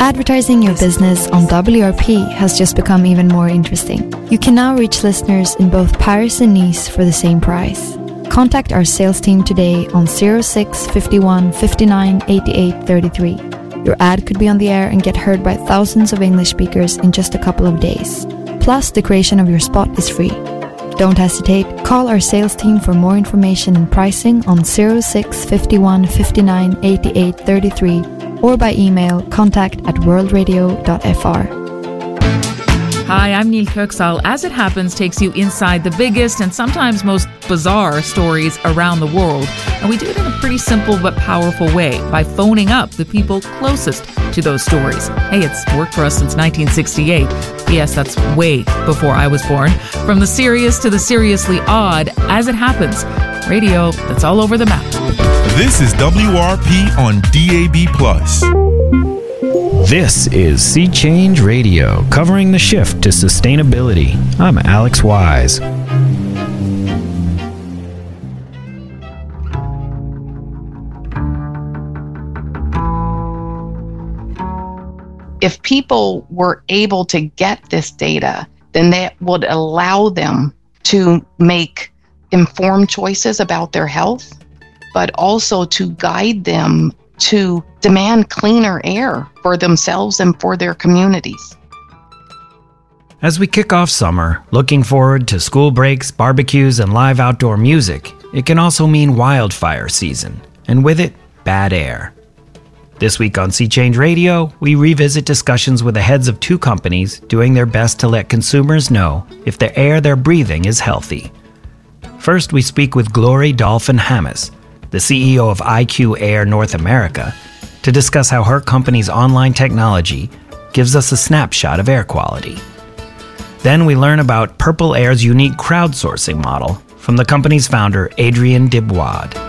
Advertising your business on WRP has just become even more interesting. You can now reach listeners in both Paris and Nice for the same price. Contact our sales team today on 06 51 59 88 33. Your ad could be on the air and get heard by thousands of English speakers in just a couple of days. Plus, the creation of your spot is free. Don't hesitate. Call our sales team for more information and pricing on 06 51 59 88 33 or by email contact@worldradio.fr. Hi, I'm Neil Kirksall. As It Happens takes you inside the biggest and sometimes most bizarre stories around the world. And we do it in a pretty simple but powerful way by phoning up the people closest to those stories. Hey, it's worked for us since 1968. Yes, that's way before I was born. From the serious to the seriously odd, As It Happens. Radio that's all over the map. This is WRP on DAB+. This is Sea Change Radio, covering the shift to sustainability. I'm Alex Wise. If people were able to get this data, then that would allow them to make informed choices about their health, but also to guide them to demand cleaner air for themselves and for their communities. As we kick off summer, looking forward to school breaks, barbecues, and live outdoor music, it can also mean wildfire season, and with it, bad air. This week on Sea Change Radio, we revisit discussions with the heads of two companies doing their best to let consumers know if the air they're breathing is healthy. First, we speak with Glory Dolphin-Hammes, the CEO of IQ Air North America, to discuss how her company's online technology gives us a snapshot of air quality. Then we learn about Purple Air's unique crowdsourcing model from the company's founder, Adrian Dibwad.